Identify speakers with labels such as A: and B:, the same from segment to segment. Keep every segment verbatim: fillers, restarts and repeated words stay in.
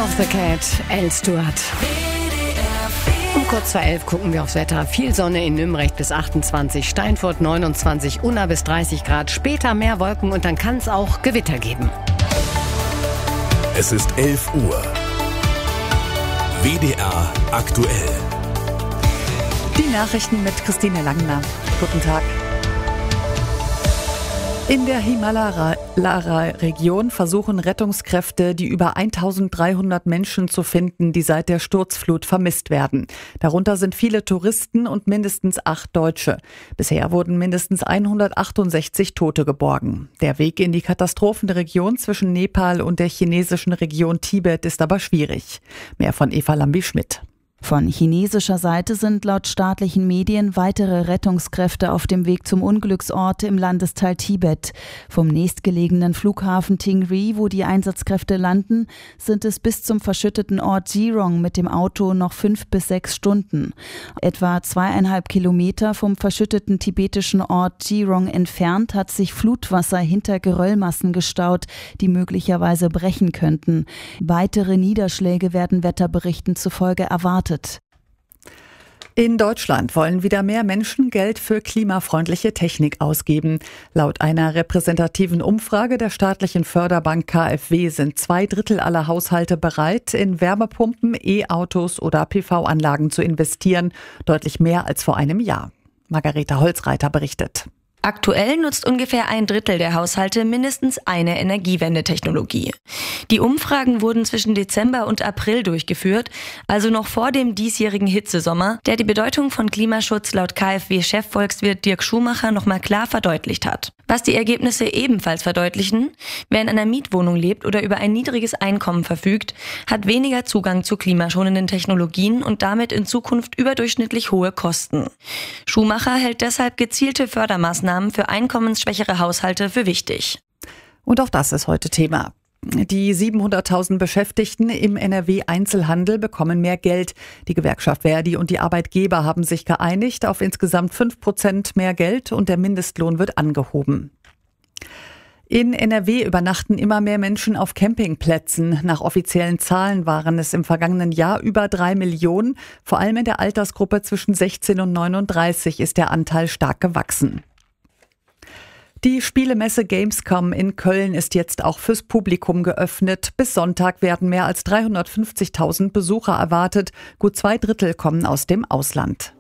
A: of the Cat, L. Stewart. Um kurz vor elf gucken wir aufs Wetter. Viel Sonne in Nürnberg bis achtundzwanzig, Steinfurt neunundzwanzig, Unna bis dreißig Grad. Später mehr Wolken und dann kann es auch Gewitter geben.
B: Es ist elf Uhr. W D R aktuell.
C: Die Nachrichten mit Christine Langner. Guten Tag. In der Himalaya-Region versuchen Rettungskräfte, die über eintausenddreihundert Menschen zu finden, die seit der Sturzflut vermisst werden. Darunter sind viele Touristen und mindestens acht Deutsche. Bisher wurden mindestens hundertachtundsechzig Tote geborgen. Der Weg in die Katastrophenregion zwischen Nepal und der chinesischen Region Tibet ist aber schwierig. Mehr von Eva Lambi-Schmidt.
D: Von chinesischer Seite sind laut staatlichen Medien weitere Rettungskräfte auf dem Weg zum Unglücksort im Landesteil Tibet. Vom nächstgelegenen Flughafen Tingri, wo die Einsatzkräfte landen, sind es bis zum verschütteten Ort Jirong mit dem Auto noch fünf bis sechs Stunden. Etwa zweieinhalb Kilometer vom verschütteten tibetischen Ort Jirong entfernt hat sich Flutwasser hinter Geröllmassen gestaut, die möglicherweise brechen könnten. Weitere Niederschläge werden Wetterberichten zufolge erwartet.
C: In Deutschland wollen wieder mehr Menschen Geld für klimafreundliche Technik ausgeben. Laut einer repräsentativen Umfrage der staatlichen Förderbank K f W sind zwei Drittel aller Haushalte bereit, in Wärmepumpen, E-Autos oder P V-Anlagen zu investieren. Deutlich mehr als vor einem Jahr. Margareta Holzreiter berichtet.
E: Aktuell nutzt ungefähr ein Drittel der Haushalte mindestens eine Energiewendetechnologie. Die Umfragen wurden zwischen Dezember und April durchgeführt, also noch vor dem diesjährigen Hitzesommer, der die Bedeutung von Klimaschutz laut K f W-Chefvolkswirt Dirk Schumacher nochmal klar verdeutlicht hat. Was die Ergebnisse ebenfalls verdeutlichen: Wer in einer Mietwohnung lebt oder über ein niedriges Einkommen verfügt, hat weniger Zugang zu klimaschonenden Technologien und damit in Zukunft überdurchschnittlich hohe Kosten. Schumacher hält deshalb gezielte Fördermaßnahmen für einkommensschwächere Haushalte für wichtig.
C: Und auch das ist heute Thema. Die siebenhunderttausend Beschäftigten im N R W-Einzelhandel bekommen mehr Geld. Die Gewerkschaft Verdi und die Arbeitgeber haben sich geeinigt auf insgesamt fünf Prozent mehr Geld und der Mindestlohn wird angehoben. In N R W übernachten immer mehr Menschen auf Campingplätzen. Nach offiziellen Zahlen waren es im vergangenen Jahr über drei Millionen. Vor allem in der Altersgruppe zwischen sechzehn und neununddreißig ist der Anteil stark gewachsen. Die Spielemesse Gamescom in Köln ist jetzt auch fürs Publikum geöffnet. Bis Sonntag werden mehr als dreihundertfünfzigtausend Besucher erwartet. Gut zwei Drittel kommen aus dem Ausland.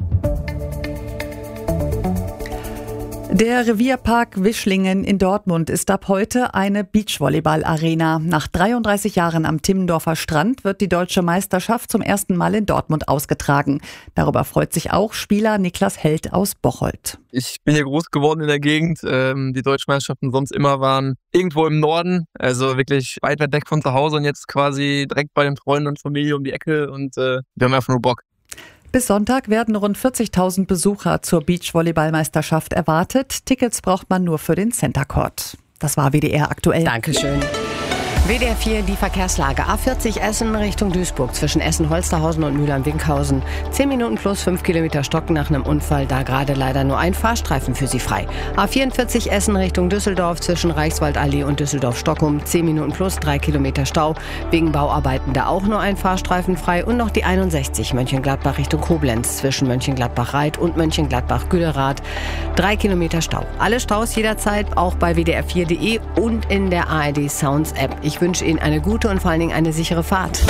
C: Der Revierpark Wischlingen in Dortmund ist ab heute eine Beachvolleyball-Arena. Nach dreiunddreißig Jahren am Timmendorfer Strand wird die deutsche Meisterschaft zum ersten Mal in Dortmund ausgetragen. Darüber freut sich auch Spieler Niklas Held aus Bocholt.
F: Ich bin hier groß geworden in der Gegend. Ähm, die deutschen Meisterschaften sonst immer waren irgendwo im Norden, also wirklich weit, weit weg von zu Hause und jetzt quasi direkt bei den Freunden und Familie um die Ecke und äh, wir haben einfach nur Bock.
C: Bis Sonntag werden rund vierzigtausend Besucher zur Beachvolleyball-Meisterschaft erwartet. Tickets braucht man nur für den Center Court. Das war W D R aktuell.
A: Dankeschön. W D R vier, die Verkehrslage. A vierzig Essen Richtung Duisburg zwischen Essen-Holsterhausen und Mülheim-Winkhausen. Zehn Minuten plus fünf Kilometer Stocken nach einem Unfall. Da gerade leider nur ein Fahrstreifen für Sie frei. A vierundvierzig Essen Richtung Düsseldorf zwischen Reichswaldallee und Düsseldorf-Stockholm. Zehn Minuten plus drei Kilometer Stau. Wegen Bauarbeiten da auch nur ein Fahrstreifen frei. Und noch die einundsechzig Mönchengladbach Richtung Koblenz zwischen Mönchengladbach-Reit und Mönchengladbach-Güllerath. Drei Kilometer Stau. Alle Staus jederzeit auch bei w d r vier punkt d e und in der A R D Sounds App. Ich wünsche Ihnen eine gute und vor allen Dingen eine sichere Fahrt.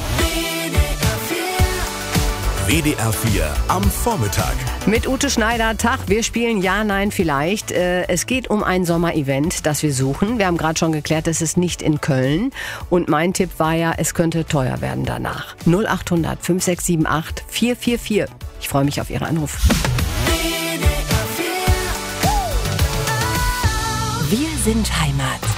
B: W D R vier am Vormittag.
A: Mit Ute Schneider, Tag, wir spielen Ja, Nein, Vielleicht. Es geht um ein Sommerevent, das wir suchen. Wir haben gerade schon geklärt, es ist nicht in Köln. Und mein Tipp war ja, es könnte teuer werden danach. null acht hundert fünf sechs sieben acht vier vier vier. Ich freue mich auf Ihren Anruf.
G: Wir sind Heimat.